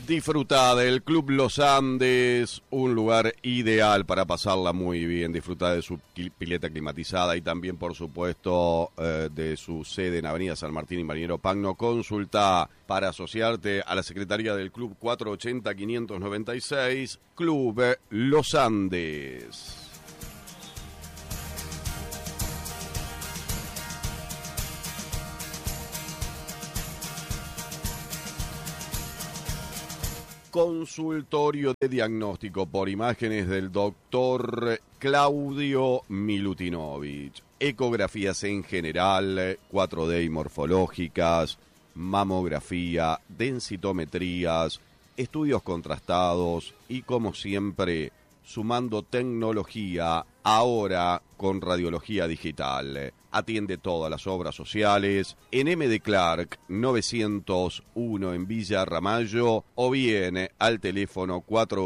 Disfruta del Club Los Andes, un lugar ideal para pasarla muy bien. Disfruta de su pileta climatizada y también, por supuesto, de su sede en Avenida San Martín y Marinero Pagno. Consulta para asociarte a la Secretaría del Club 480-596, Club Los Andes. Consultorio de diagnóstico por imágenes del doctor Claudio Milutinovich. Ecografías en general, 4D y morfológicas, mamografía, densitometrías, estudios contrastados y, como siempre, sumando tecnología, ahora con radiología digital. Atiende todas las obras sociales en M. de Clark 901 en Villa Ramallo o bien al teléfono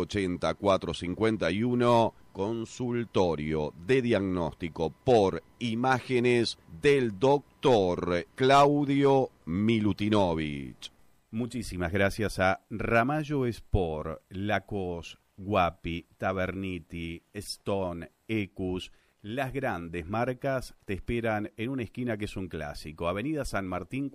480-451, consultorio de diagnóstico por imágenes del doctor Claudio Milutinovich. Muchísimas gracias a Ramallo Sport, Lacoste, Guapi, Taverniti, Stone, Ecus. Las grandes marcas te esperan en una esquina que es un clásico, Avenida San Martín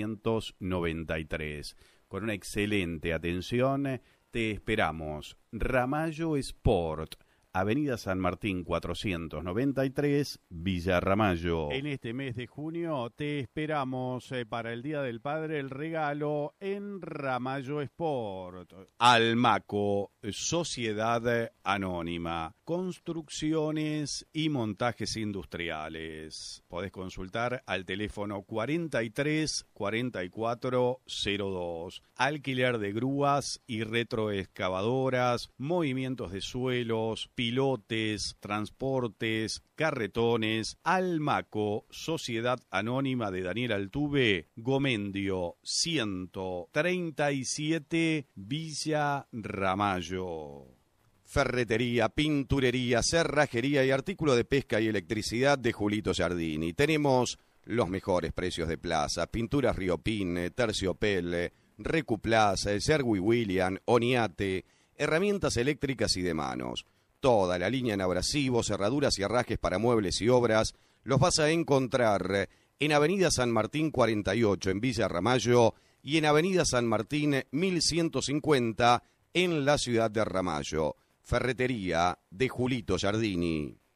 493. Con una excelente atención te esperamos. Ramallo Sport, Avenida San Martín 493, Villa Ramallo. En este mes de junio te esperamos para el Día del Padre el regalo en Ramallo Sport. Almaco, Sociedad Anónima, construcciones y montajes industriales. Podés consultar al teléfono 43 44 02. Alquiler de grúas y retroexcavadoras, movimientos de suelos, pilotes, transportes, carretones. Almaco, Sociedad Anónima de Daniel Altuve, Gomendio 137, Villa Ramallo. Ferretería, pinturería, cerrajería y artículo de pesca y electricidad de Julito Giardini. Tenemos los mejores precios de plaza: pinturas Riopin, Terciopel, Recuplaza, Sherwin Williams, Oniate, herramientas eléctricas y de manos. Toda la línea en abrasivos, cerraduras y herrajes para muebles y obras los vas a encontrar en Avenida San Martín 48 en Villa Ramallo y en Avenida San Martín 1150 en la ciudad de Ramallo. Ferretería de Julito Giardini.